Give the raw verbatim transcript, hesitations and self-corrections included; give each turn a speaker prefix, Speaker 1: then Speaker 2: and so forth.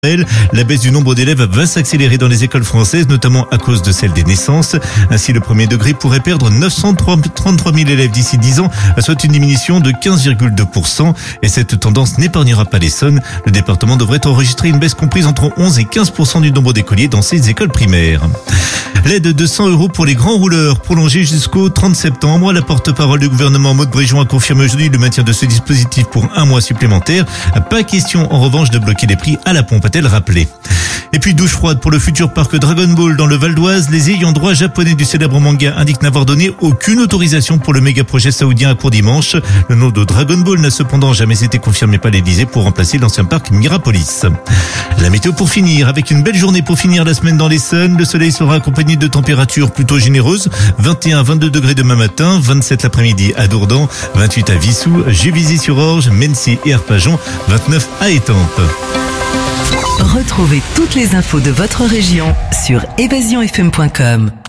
Speaker 1: La baisse du nombre d'élèves va s'accélérer dans les écoles françaises, notamment à cause de celle des naissances. Ainsi, le premier degré pourrait perdre neuf cent trente-trois mille élèves d'ici dix ans, soit une diminution de quinze virgule deux pour cent. Et cette tendance n'épargnera pas l'Essonne. Le département devrait enregistrer une baisse comprise entre onze et quinze pour cent du nombre d'écoliers dans ces écoles primaires. L'aide de cent euros pour les grands rouleurs prolongée jusqu'au trente septembre. La porte-parole du gouvernement Maud Bréjon a confirmé aujourd'hui le maintien de ce dispositif pour un mois supplémentaire. Pas question en revanche de bloquer les prix à la pompe, a-t-elle rappelé. Et puis douche froide pour le futur parc Dragon Ball dans le Val d'Oise. Les ayants droit japonais du célèbre manga indiquent n'avoir donné aucune autorisation pour le méga projet saoudien à court dimanche. Le nom de Dragon Ball n'a cependant jamais été confirmé par l'Élysée pour remplacer l'ancien parc Mirapolis. La météo pour finir, avec une belle journée pour finir la semaine dans l'Essonne. Le soleil sera accompagné de températures plutôt généreuses. vingt et un à vingt-deux degrés demain matin, vingt-sept l'après-midi à Dourdan, vingt-huit à Vissou, Juvisy-sur-Orge, Mennecy et Arpajon, vingt-neuf à Étampes.
Speaker 2: Retrouvez toutes les infos de votre région sur évasion f m point com.